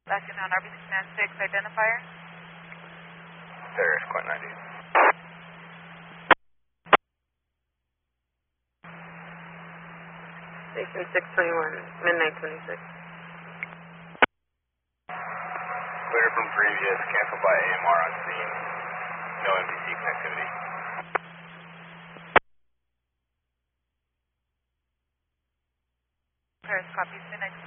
Backing on RB696 identifier. There is Quint 90. Station 621, midnight 26. Clear from previous, canceled by AMR on scene. No MPC connectivity. Paris copies, midnight 26.